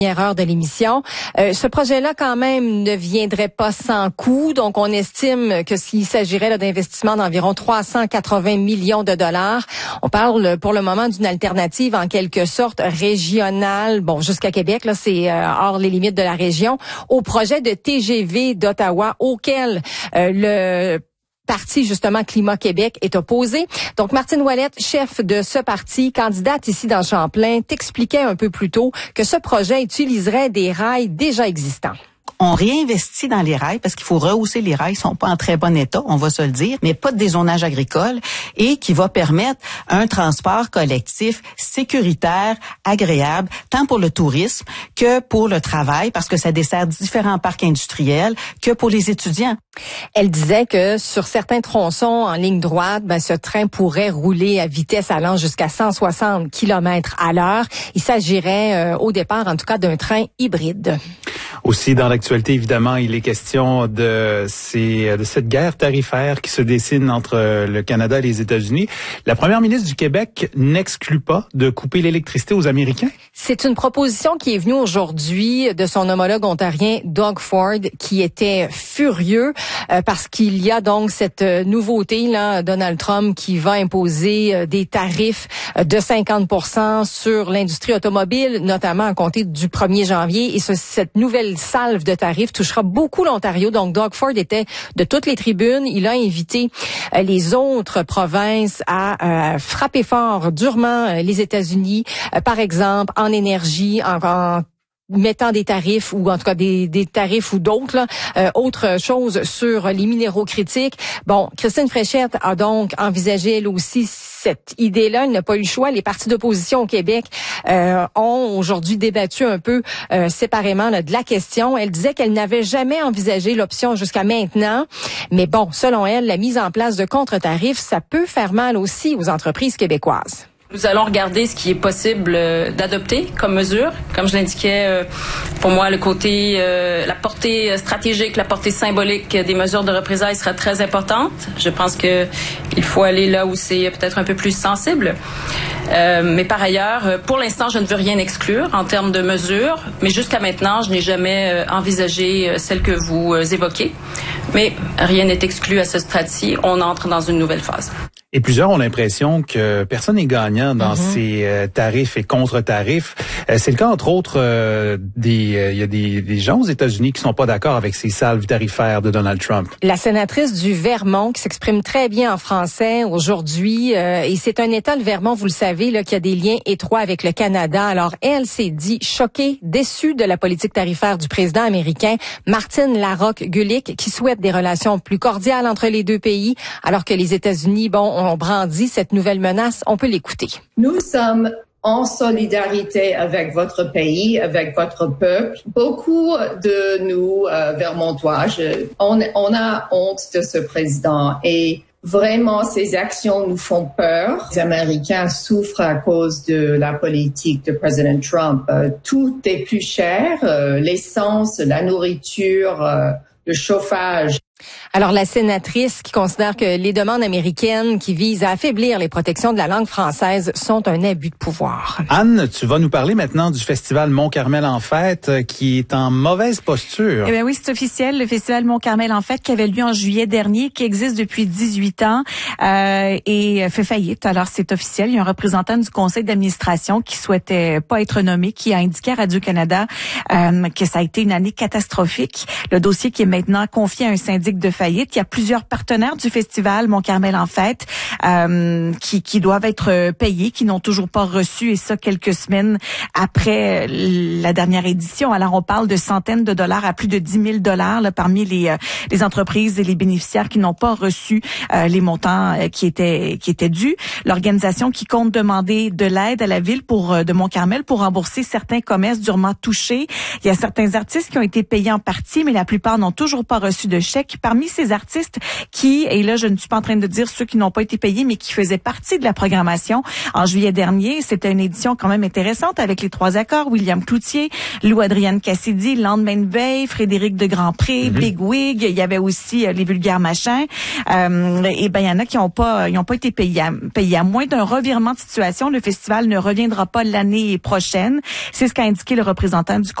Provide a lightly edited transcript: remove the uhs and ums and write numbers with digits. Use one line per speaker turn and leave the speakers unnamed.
Heure de l'émission. Ce projet-là, quand même, ne viendrait pas sans coût. Donc, on estime que s'il s'agirait là, d'investissements d'environ 380 millions de dollars. On parle pour le moment d'une alternative en quelque sorte régionale, bon, jusqu'à Québec, là, c'est hors les limites de la région, au projet de TGV d'Ottawa auquel le parti, justement, Climat Québec est opposé. Donc, Martine Ouellette, chef de ce parti, candidate ici dans Champlain, t'expliquait un peu plus tôt que ce projet utiliserait des rails déjà existants.
On réinvestit dans les rails parce qu'il faut rehausser les rails, ils sont pas en très bon état, on va se le dire, mais pas de dézonage agricole et qui va permettre un transport collectif sécuritaire, agréable, tant pour le tourisme que pour le travail parce que ça dessert différents parcs industriels, que pour les étudiants.
Elle disait que sur certains tronçons en ligne droite, ce train pourrait rouler à vitesse allant jusqu'à 160 km à l'heure. Il s'agirait au départ, en tout cas, d'un train hybride.
Aussi, dans l'actualité, évidemment, il est question de cette guerre tarifaire qui se dessine entre le Canada et les États-Unis. La première ministre du Québec n'exclut pas de couper l'électricité aux Américains.
C'est une proposition qui est venue aujourd'hui de son homologue ontarien Doug Ford, qui était furieux parce qu'il y a donc cette nouveauté, là, Donald Trump, qui va imposer des tarifs de 50% sur l'industrie automobile, notamment à compter du 1er janvier. Et cette nouvelle salve de tarifs touchera beaucoup l'Ontario. Donc, Doug Ford était de toutes les tribunes. Il a invité les autres provinces à frapper fort, durement les États-Unis, par exemple, en énergie, en mettant des tarifs ou en tout cas des tarifs ou d'autres autre chose sur les minéraux critiques. Bon, Christine Fréchette a donc envisagé elle aussi cette idée-là. Elle n'a pas eu le choix. Les partis d'opposition au Québec ont aujourd'hui débattu un peu séparément là, de la question. Elle disait qu'elle n'avait jamais envisagé l'option jusqu'à maintenant. Mais bon, selon elle, la mise en place de contre-tarifs, ça peut faire mal aussi aux entreprises québécoises.
Nous allons regarder ce qui est possible d'adopter comme mesure. Comme je l'indiquais, pour moi, le côté, la portée stratégique, la portée symbolique des mesures de représailles sera très importante. Je pense que il faut aller là où c'est peut-être un peu plus sensible. Mais par ailleurs, pour l'instant, je ne veux rien exclure en termes de mesures. Mais jusqu'à maintenant, je n'ai jamais envisagé celle que vous évoquez. Mais rien n'est exclu à ce stade-ci. On entre dans une nouvelle phase.
Et plusieurs ont l'impression que personne n'est gagnant dans ces tarifs et contre-tarifs. C'est le cas, entre autres, il y a des gens aux États-Unis qui sont pas d'accord avec ces salves tarifaires de Donald Trump.
La sénatrice du Vermont, qui s'exprime très bien en français aujourd'hui, et c'est un État, le Vermont, vous le savez, là, qui a des liens étroits avec le Canada. Alors, elle s'est dit choquée, déçue de la politique tarifaire du président américain, Martine Larocque-Gulick, qui souhaite des relations plus cordiales entre les deux pays, alors que les États-Unis, ont brandi cette nouvelle menace. On peut l'écouter.
Nous sommes en solidarité avec votre pays, avec votre peuple. Beaucoup de nous, Vermontois, on a honte de ce président et vraiment, ces actions nous font peur. Les Américains souffrent à cause de la politique de président Trump. Tout est plus cher, l'essence, la nourriture, le chauffage.
Alors, la sénatrice qui considère que les demandes américaines qui visent à affaiblir les protections de la langue française sont un abus de pouvoir.
Anne, tu vas nous parler maintenant du festival Mont-Carmel en fête qui est en mauvaise posture.
Eh bien oui, c'est officiel. Le festival Mont-Carmel en fête qui avait lieu en juillet dernier, qui existe depuis 18 ans et fait faillite. Alors, c'est officiel. Il y a un représentant du conseil d'administration qui souhaitait pas être nommé, qui a indiqué à Radio-Canada que ça a été une année catastrophique. Le dossier qui est maintenant confié à un syndic de faillite. Il y a plusieurs partenaires du festival Mont-Carmel en fête qui doivent être payés, qui n'ont toujours pas reçu, et ça quelques semaines après la dernière édition. Alors, on parle de centaines de dollars à plus de 10 000 $ là, parmi les entreprises et les bénéficiaires qui n'ont pas reçu les montants qui étaient dus. L'organisation qui compte demander de l'aide à la ville de Mont-Carmel pour rembourser certains commerces durement touchés. Il y a certains artistes qui ont été payés en partie, mais la plupart n'ont toujours pas reçu de chèque. parmi ces artistes qui, et là je ne suis pas en train de dire ceux qui n'ont pas été payés, mais qui faisaient partie de la programmation en juillet dernier, c'était une édition quand même intéressante avec les 3 accords, William Cloutier, Lou-Adrienne Cassidy, Lendemain de veille, Frédéric de Grandpré, Big Wig, il y avait aussi les Vulgaires Machins, et ben il y en a qui n'ont pas été payés. À moins d'un revirement de situation, le festival ne reviendra pas l'année prochaine. C'est ce qu'a indiqué le représentant du